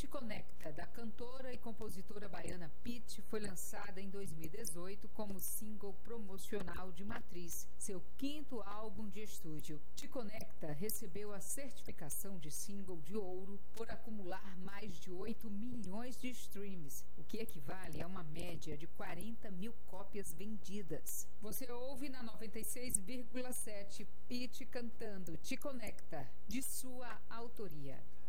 Te Conecta, da cantora e compositora baiana Pitty, foi lançada em 2018 como single promocional de Matriz, seu 5º álbum de estúdio. Te Conecta recebeu a certificação de single de ouro por acumular mais de 8 milhões de streams, o que equivale a uma média de 40 mil cópias vendidas. Você ouve na 96,7 Pitty cantando Te Conecta, de sua autoria.